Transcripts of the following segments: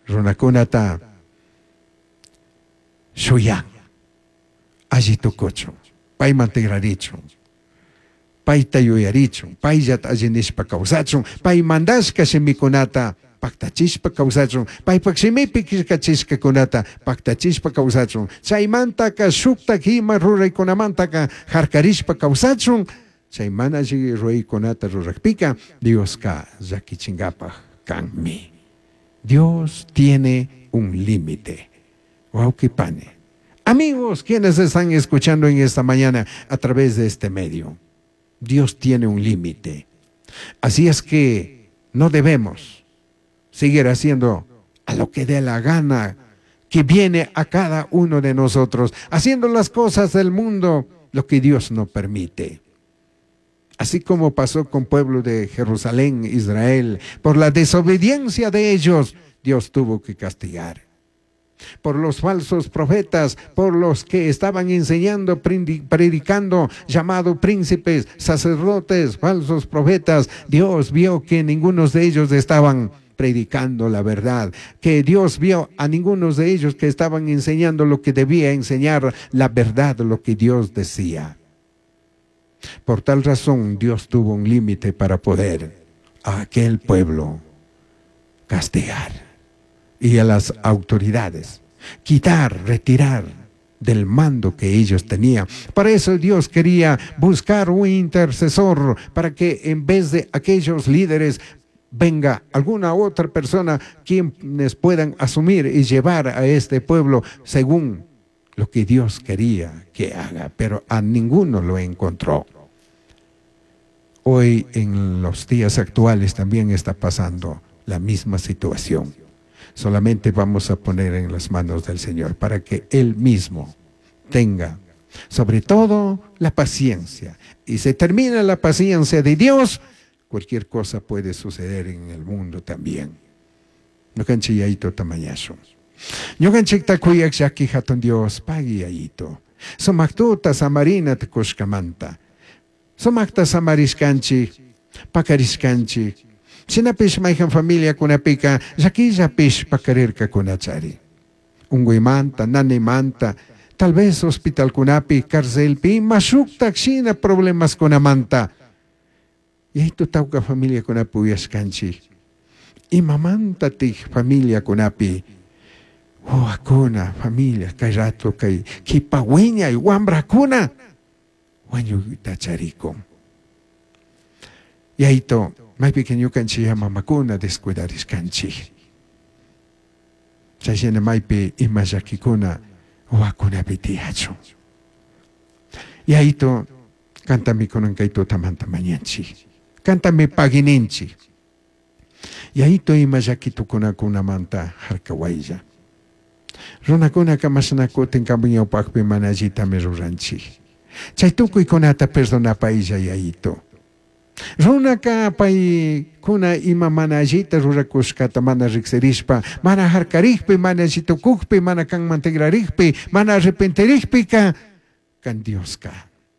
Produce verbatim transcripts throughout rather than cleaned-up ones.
runakunata shuyan alli tukuchun payman tigrarichun payta yuyarichun payllat alli nishpa kawsachun pay mandashka simikunata paktachishpa kawsachun paypak simipi kishkachishkakunata paktachishpa kawsachun chaymantaka shuktak ima ruraykunamantaka harkarishpa kawsachun chay mana alli ruraykunata rurakpika Dioska llakichinkapaj kanmi. Dios tiene un límite. Wauquipane. Amigos, quienes están escuchando en esta mañana a través de este medio, Dios tiene un límite. Así es que no debemos seguir haciendo a lo que dé la gana que viene a cada uno de nosotros, haciendo las cosas del mundo, lo que Dios no permite. Así como pasó con el pueblo de Jerusalén, Israel, por la desobediencia de ellos, Dios tuvo que castigar. Por los falsos profetas, por los que estaban enseñando, predicando, llamados príncipes, sacerdotes, falsos profetas, Dios vio que ninguno de ellos estaban predicando la verdad, que Dios vio a ninguno de ellos que estaban enseñando lo que debía enseñar, la verdad, lo que Dios decía. Por tal razón, Dios tuvo un límite para poder a aquel pueblo castigar y a las autoridades quitar, retirar del mando que ellos tenían. Para eso Dios quería buscar un intercesor para que en vez de aquellos líderes venga alguna otra persona quienes puedan asumir y llevar a este pueblo según lo que Dios quería que haga, pero a ninguno lo encontró. Hoy en los días actuales también está pasando la misma situación. Solamente vamos a poner en las manos del Señor para que Él mismo tenga, sobre todo, la paciencia. Y se termina la paciencia de Dios, cualquier cosa puede suceder en el mundo también. No canche yaito tamañazo. No canche takuyak yaki hatun Dios pagi yaito. Somaktuta samarina tekushkamanta. Somakta samariskanchi, pakariskanchi. Sinapish mayhan familia kunapika, yakilla pish pakarirka kunachari. Unguimanta, nanimanta, tal vez hospital kunapi, cárcel pi, masukta xina problemas kunamanta. Y ahí tu tauka familia kunapi uyashkanchi. Y mamanta ti familia kunapi. Oh, akuna familia, kay rato kay kipawiña y wambra kuna. Wañu tachariko. Y ahí to. May pequeño canchi mamakuna descuidaris canchi. Chayena maype imayakikuna wakuna bitiacho. Y ahí to cántame con un kaito tamanta mañanchi. Cántame pagininchi. Y ahí to imayakito kuna kuna manta harkawaya. Rona kuna kamasanaku tenkambuño pakpe manajita meruranchi. Chaytuku ikonata perdona pailla y ahí to. Runaka pay kuna ima mana allita rurakushkata mana rikserishpa, mana harkarikpi, mana allitukukpi, mana kan mantegrarikpi, mana arrepentirikpi ka kan Dioska.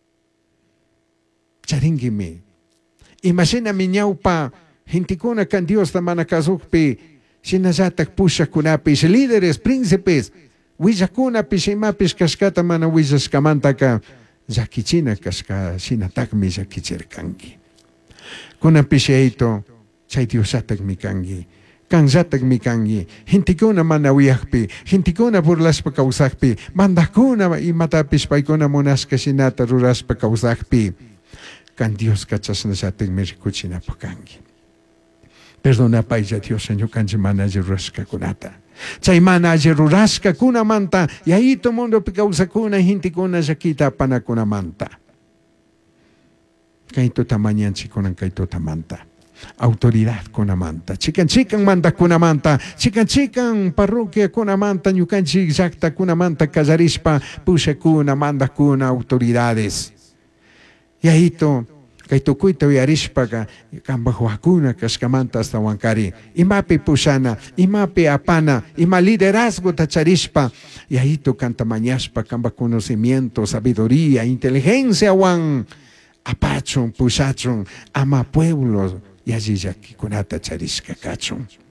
Charingimi. Imagina miñaupa, hintikuna kan Dios ta mana kasukpi, shinayatak pusha kunapi, líderes, príncipes, willakuna pishimapish kashkata mana willashkamantaka, yakichina kashka, shinatakmi yakichirkanki. Kuna pisheito, chay Diosatak mikangi, kansatak mikangi, hintikuna mana uyakpi, hintikuna burlaspa kausakpi, mandakuna y matapis paikuna monaska sinata ruraspa kausakpi, kan Dios kachasnasatak mirikuchina pakangi. Perdona paisa Dios señor kanji mana ruraska kunata. Chay mana ruraska kuna manta, y ahí todo mundo pikausakuna hintikuna yakita panakuna manta. Kaito tamañan chikonan kaito tamanta. Autoridad con amanta. Chican chican manda con amanta. Chican chican parroquia con amanta. Ñucan chicacta con amanta. Casarispa puse con amanda con autoridades. Y ahí to. Kaito kuito y arispaga. Kambajo hakuna kaskamanta hasta wankari. Imapi pusana. Imapi apana. Ima liderazgo tacharispa. Y ahí to canta mañaspa. Kamba conocimiento, sabiduría, inteligencia wan. Apachon, pusachon, ama pueblos, y allí ya que kunata charisca cachon.